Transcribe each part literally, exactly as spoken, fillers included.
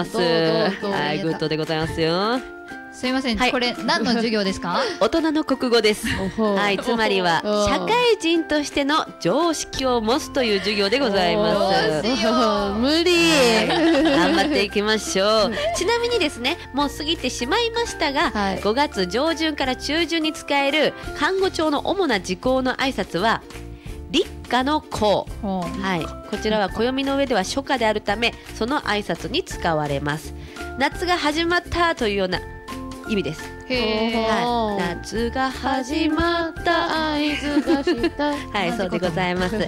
ます。 どうぞどうぞはい、グッドでございますよ。 すいません、 はい、 これ何の授業ですか？ 大人の国語です。はい、つまりはお社会人としての常識を持つという授業でございます。 どうしよう無理、 頑張っていきましょう。ちなみにですね、もう過ぎてしまいましたが、 はい、 ごがつ上旬から中旬に使える看護庁の主な時項の挨拶は立夏の候、はい、こちらは暦の上では初夏であるため、その挨拶に使われます。夏が始まったというような意味です。 へー、 はい、夏が始まった合図がしたはい、そうでございます。はい、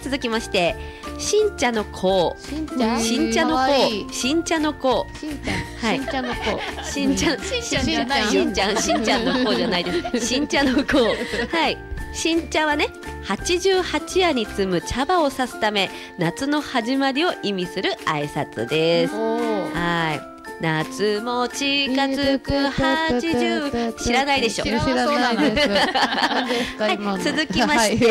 続きまして新茶の候、 新茶新茶のかわいい候、新茶の候、 新茶、 はい、 新茶の子、 新茶、 新ちゃんじゃないよ。 新ちゃん、新ちゃんの候じゃないです。新茶の候、はい、新茶はね、はちじゅうはち夜に摘む茶葉を指すため、夏の始まりを意味する挨拶です。はい、夏も近づくはちじゅう、知らないでしょ。 知らないです。 はい、続きまして、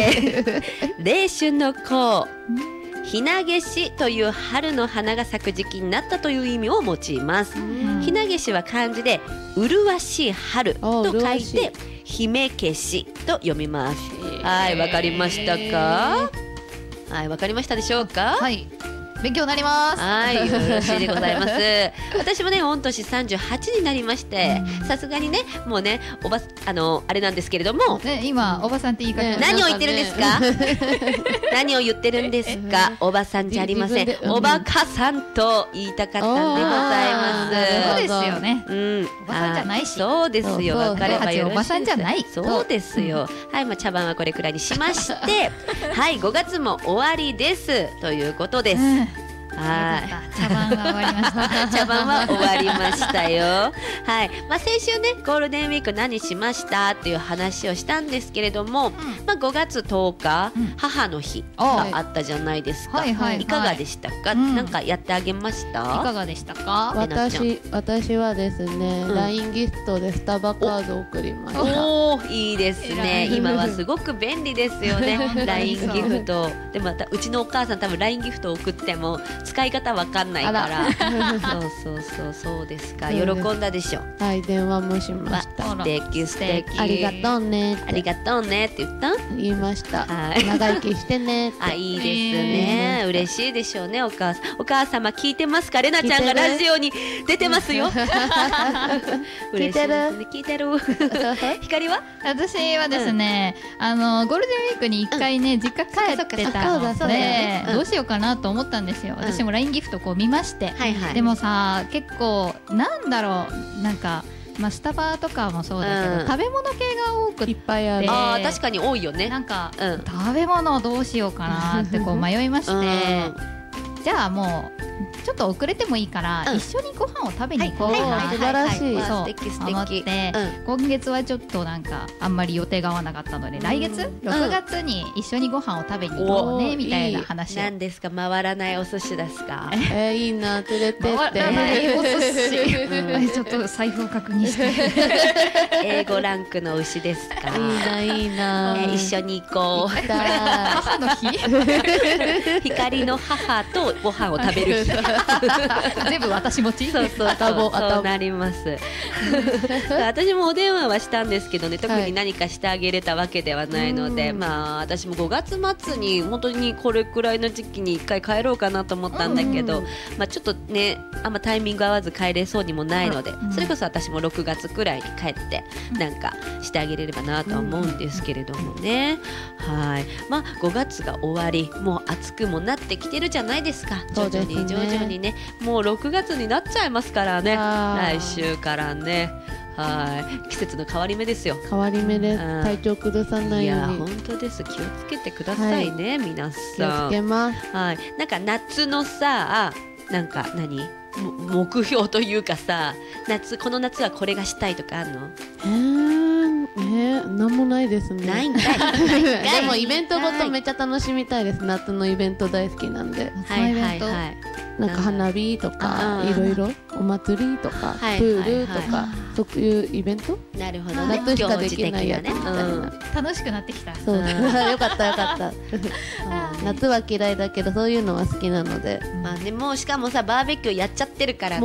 立春の候、ひなげしという春の花が咲く時期になったという意味を用います。ひなげしは漢字で麗しい春と書いて姫消しと読みます。はい、わかりましたか？はい、わかりましたでしょうか？ はい、勉強になります。 はい、よろしいでございます。私もね、御年さんじゅうはちになりまして、さすがにね、もうね、おばあのあれなんですけれども、 ね、今おばさんって言い方、 ね、 何を言ってるんですか？何を言ってるんですか？おばさんじゃありません。おばかさんと言いたかったんでございます。 そうですよね。 うん、 おばさんじゃないし。 そうですよ。わかればよろしいです。 おばさんじゃない。 そうですよ。はい、まあ茶番はこれくらいにしまして、はい、ごがつも終わりですということです。はい、 茶番は終わりました。 茶番は終わりましたよ。はい、まあ、先週ね、ゴールデンウィーク何しましたっていう話をしたんですけれども、うん、まあ、ごがつとおか、うん、母の日があったじゃないですか。はいはいはい、いかがでしたか？うん、なんかやってあげました？ いかがでしたか？ 私、私はですね、うん、ライン ギフトでスタバカードを送りました。 おお、いいですね。今はすごく便利ですよね。ライン ギフトで、またうちのお母さん多分 ライン ギフトを送っても使い方わかんないからそうそうそうそうですか。喜んだでしょ。 はい、電話もしました。 素敵素敵。 ありがとうねって。 ありがとうねって言った？ 言いました。はい、長生きしてねって。 あ、いいですね。嬉しいでしょうね。お母さん、お母様聞いてますか？レナちゃんがラジオに出てますよ。 聞いてる？ 聞いてる。光は？ 私はですね、うん、あのゴールデンウィークに一回ね、うん、実家帰ってたので、どうしようかなと思ったんですよ。私も ライン ギフトこう見まして、はいはい、でもさ、結構なんだろう、なんか、まあ、スタバとかもそうだけど、うん、食べ物系が多くて、 いっぱいある。 あ、確かに多いよね。 なんか、うん、食べ物をどうしようかなってこう迷いまして、うん、じゃあもうちょっと遅れてもいいから、うん、一緒にご飯を食べに行こうかな、 素晴らしい、 そう素敵素敵思って、うん、今月はちょっとなんかあんまり予定が合わなかったので、うん、来月ろくがつに一緒にご飯を食べに行こうね、うん、みたいな話を。 何ですか？回らないお寿司ですか？ えー、いいな、連れてって回らないお寿司、うん、ちょっと財布を確認して英語ランクの牛ですか？ いいないいな、 えー、一緒に行こう。 行きたい。母の日光の母とご飯を食べる日全部私持ち。 そうそうそう、そうなります私もお電話はしたんですけどね、特に何かしてあげれたわけではないので、はい、まあ私もごがつ末に本当にこれくらいの時期にいっかい帰ろうかなと思ったんだけど、まあ、ちょっとね、あんまタイミング合わず帰れそうにもないので、うん、それこそ私もろくがつくらいに帰ってなんかしてあげれればなとは思うんですけれどもね、うん、はい、まあごがつが終わり、もう暑くもなってきてるじゃないですか。徐々に徐々にね、もうろくがつになっちゃいますからね、来週からね。はい、季節の変わり目ですよ。 変わり目です。体調崩さないように。 いや本当です。気をつけてくださいね、はい、皆さん。 気をつけます。 はい、なんか夏のさ、なんか何目標というかさ、夏この夏はこれがしたいとかあるの？ えー、えー、なんもないですね。 ないんかい。 でもイベントごとめっちゃ楽しみたいです。夏のイベント大好きなんで。 はいはいはい。 なんか花火とかいろいろお祭りとかプールとかそういうイベント、 なるほどね、 夏しかできないやつみたいな。 楽しくなってきた。 そうよかったよかった夏は嫌いだけどそういうのは好きなので、 まあでもしかもさバーベキューやっちゃってるからね、